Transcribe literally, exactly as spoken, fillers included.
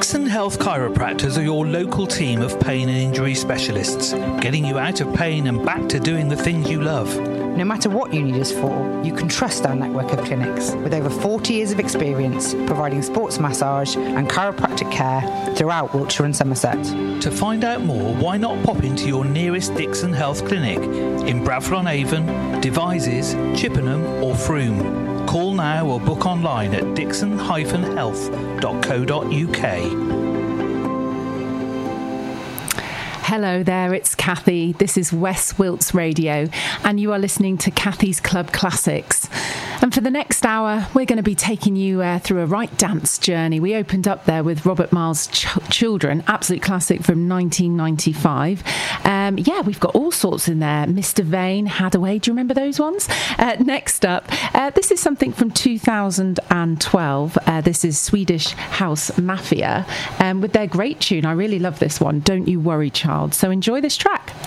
Dixon Health Chiropractors are your local team of pain and injury specialists, getting you out of pain and back to doing the things you love. No matter what you need us for, you can trust our network of clinics with over forty years of experience providing sports massage and chiropractic care throughout Wiltshire and Somerset. To find out more, why not pop into your nearest Dixon Health clinic in Bradford-on-Avon, Devizes, Chippenham or Frome. Call now or book online at dixon dash health dot co dot uk. Hello there, it's Kathy. This is West Wilts Radio, and you are listening to Kathy's Club Classics. And for the next hour, we're going to be taking you uh, through a right dance journey. We opened up there with Robert Miles' Ch- Children, absolute classic from nineteen ninety-five. Um, yeah, we've got all sorts in there. Mister Vane, Hadaway, do you remember those ones? Uh, next up, uh, this is something from two thousand twelve. Uh, this is Swedish House Mafia um, with their great tune. I really love this one, Don't You Worry Child. So enjoy this track.